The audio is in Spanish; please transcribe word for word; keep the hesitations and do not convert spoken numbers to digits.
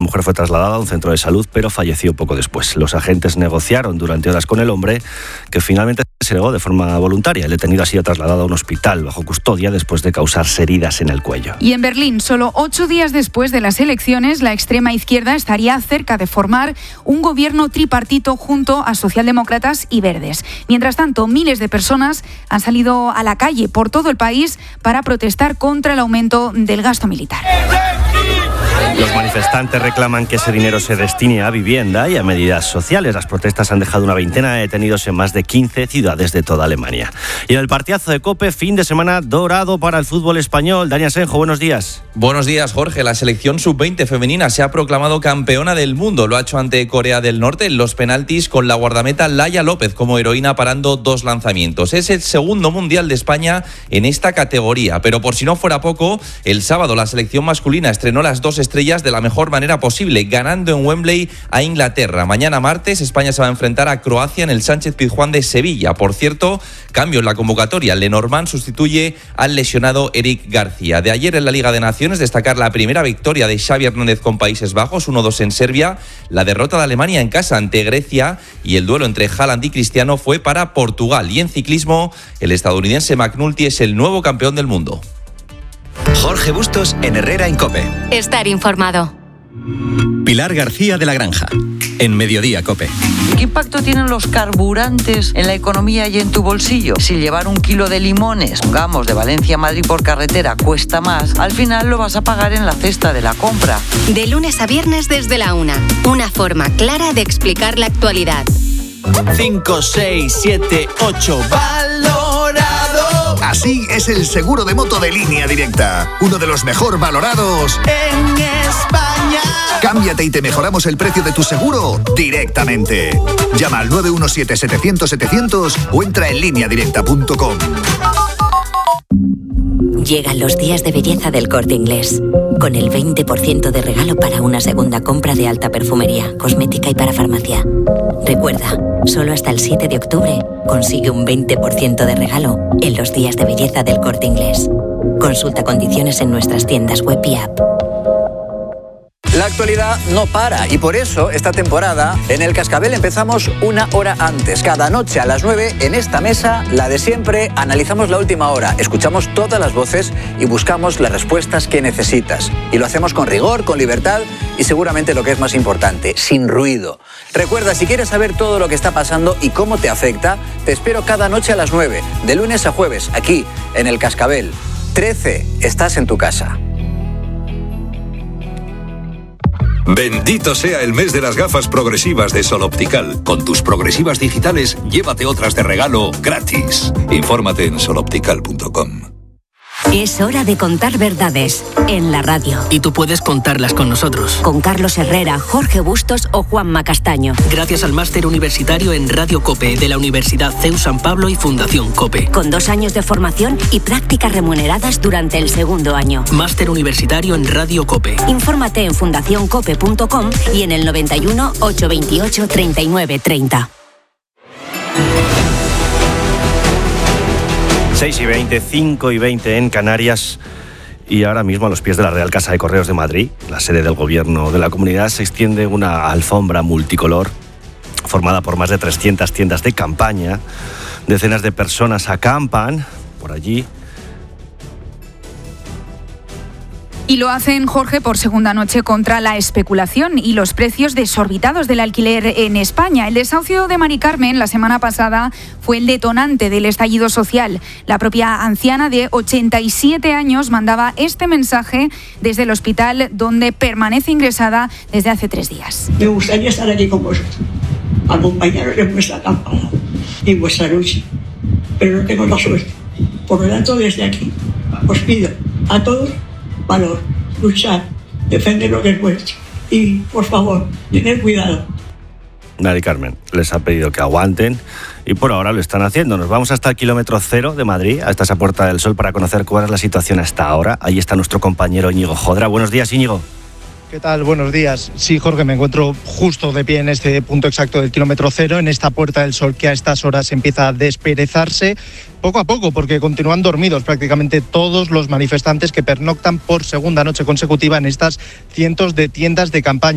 mujer fue trasladada a un centro de salud, pero falleció poco después. Los agentes negociaron durante horas con el hombre, que finalmente se negó de forma voluntaria. El detenido ha sido trasladado a un hospital bajo custodia después de causarse heridas en el cuello. Y en Berlín, solo ocho días después de las elecciones, la extrema izquierda estaría cerca de formar un gobierno tripartito junto a socialdemócratas y verdes. Mientras tanto, miles de personas han salido a la calle por todo el país para protestar contra el aumento del gasto militar. Los manifestantes reclaman que ese dinero se destine a vivienda y a medidas sociales. Las protestas han dejado una veintena de detenidos en más de quince ciudades de toda Alemania. Y en el partidazo de COPE, fin de semana dorado para el fútbol español. Dani Asenjo, buenos días. Buenos días, Jorge. La selección sub veinte femenina se ha proclamado campeona del mundo. Lo ha hecho ante Corea del Norte en los penaltis, con la guardameta Laia López como heroína parando dos lanzamientos. Es el segundo mundial de España en esta categoría. Pero por si no fuera poco, el sábado la selección masculina estrenó las dos estrellas de la mejor manera posible, ganando en Wembley a Inglaterra. Mañana martes España se va a enfrentar a Croacia en el Sánchez Pizjuán de Sevilla. Por cierto, cambio en la convocatoria. Lenormand sustituye al lesionado Eric García. De ayer en la Liga de Naciones, destacar la primera victoria de Xavi Hernández con Países Bajos, uno dos en Serbia, la derrota de Alemania en casa ante Grecia y el duelo entre Haaland y Cristiano fue para Portugal. Y en ciclismo, el estadounidense McNulty es el nuevo campeón del mundo. Jorge Bustos en Herrera en COPE. Estar informado. Pilar García de la Granja, en Mediodía COPE. ¿Qué impacto tienen los carburantes en la economía y en tu bolsillo? Si llevar un kilo de limones, pongamos, de Valencia a Madrid por carretera cuesta más, al final lo vas a pagar en la cesta de la compra. De lunes a viernes desde la una. Una forma clara de explicar la actualidad. cinco, seis, siete, ocho. ¡Valorado! Así es el seguro de moto de Línea Directa. Uno de los mejor valorados en España. Cámbiate y te mejoramos el precio de tu seguro directamente. Llama al nueve uno siete, setecientos, setecientos o entra en línea directa punto com. Llegan los días de belleza del Corte Inglés, con el veinte por ciento de regalo para una segunda compra de alta perfumería, cosmética y para farmacia. Recuerda, solo hasta el siete de octubre consigue un veinte por ciento de regalo en los días de belleza del Corte Inglés. Consulta condiciones en nuestras tiendas web y app. La actualidad no para y por eso esta temporada en El Cascabel empezamos una hora antes. Cada noche a las nueve en esta mesa, la de siempre, analizamos la última hora, escuchamos todas las voces y buscamos las respuestas que necesitas. Y lo hacemos con rigor, con libertad y seguramente lo que es más importante, sin ruido. Recuerda, si quieres saber todo lo que está pasando y cómo te afecta, te espero cada noche a las nueve, de lunes a jueves, aquí en El Cascabel. trece, estás en tu casa. Bendito sea el mes de las gafas progresivas de Sol Optical. Con tus progresivas digitales, llévate otras de regalo gratis. Infórmate en sol optical punto com. Es hora de contar verdades en la radio. Y tú puedes contarlas con nosotros. Con Carlos Herrera, Jorge Bustos o Juanma Castaño. Gracias al máster universitario en Radio COPE de la Universidad C E U San Pablo y Fundación COPE. Con dos años de formación y prácticas remuneradas durante el segundo año. Máster universitario en Radio COPE. Infórmate en fundación cope punto com y en el noventa y uno, ochocientos veintiocho, treinta y nueve treinta. seis y veinte, cinco y veinte en Canarias. Y ahora mismo a los pies de la Real Casa de Correos de Madrid, la sede del gobierno de la comunidad, se extiende una alfombra multicolor formada por más de trescientas tiendas de campaña. Decenas de personas acampan por allí. Y lo hacen, Jorge, por segunda noche contra la especulación y los precios desorbitados del alquiler en España. El desahucio de Mari Carmen la semana pasada fue el detonante del estallido social. La propia anciana de ochenta y siete años mandaba este mensaje desde el hospital donde permanece ingresada desde hace tres días. Me gustaría estar aquí con vosotros, acompañaros en vuestra acampada, en vuestra lucha, pero no tengo la suerte. Por lo tanto, desde aquí os pido a todos valor, luchar, defender lo que es vuestro y, por favor, tener cuidado. Mari Carmen les ha pedido que aguanten y por ahora lo están haciendo. Nos vamos hasta el kilómetro cero de Madrid, hasta esa Puerta del Sol, para conocer cuál es la situación hasta ahora. Ahí está nuestro compañero Íñigo Jodra. Buenos días, Íñigo. ¿Qué tal? Buenos días. Sí, Jorge, me encuentro justo de pie en este punto exacto del kilómetro cero, en esta Puerta del Sol que a estas horas empieza a desperezarse poco a poco, porque continúan dormidos prácticamente todos los manifestantes que pernoctan por segunda noche consecutiva en estas cientos de tiendas de campaña.